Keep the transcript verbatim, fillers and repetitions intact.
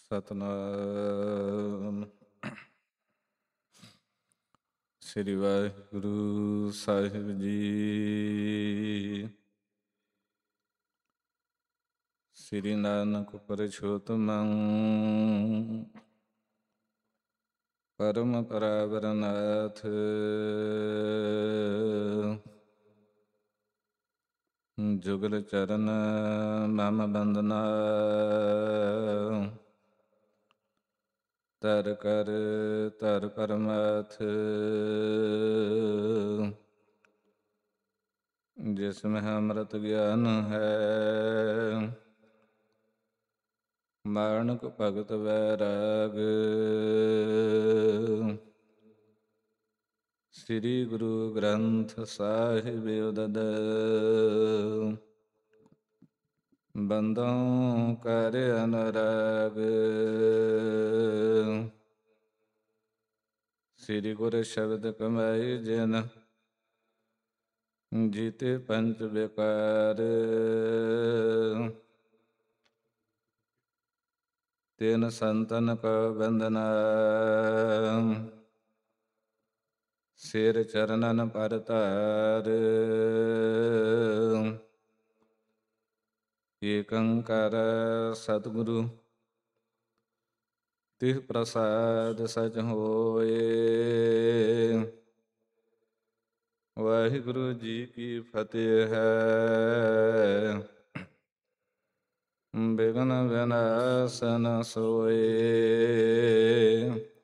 ਸਤਨਾਮ ਸ੍ਰੀ ਵਾਹਿਗੁਰੂ ਸਾਹਿਬ ਜੀ। ਸ੍ਰੀ ਨਾਨਕ ਪਰਛੋਤਮੰ ਪਰਮ ਪਰਾਵਰਨਾਥ ਜੁਗਲ ਚਰਨ ਮਮ ਬੰਦਨਾ ਧਰ ਕਰ ਧਰ ਪਰਮਾਥ ਜਿਸ ਮਹਿ ਅੰਮ੍ਰਿਤ ਗਿਆਨ ਹੈ ਮਾਨਕ ਭਗਤ ਵੈਰਾਗ। ਸ੍ਰੀ ਗੁਰੂ ਗ੍ਰੰਥ ਸਾਹਿਬ ਉਦਦ ਬੰਦੋਂ ਕਰ ਅਨੁਰਾਗ। ਸ੍ਰੀ ਗੁਰ ਸ਼ਬਦ ਕਮਾਈ ਜਿਨ ਜੀਤੇ ਪੰਚ ਵਿਕਾਰ। ਤਿਨ ਸੰਤਨ ਕੋ ਬੰਦਨਾ ਸਿਰ ਚਰਨਨ ਪਰ ਧਾਰ। ਏਕ ਓੰਕਾਰ ਸਤਿਗੁਰੂ ਤਿਹ ਪ੍ਰਸਾਦ ਸਚ ਹੋਇ। ਵਾਹਿਗੁਰੂ ਜੀ ਕੀ ਫਤਿਹ ਹੈ। ਬਿਘਨ ਵਿਨਾਸਨ ਸੋਇ।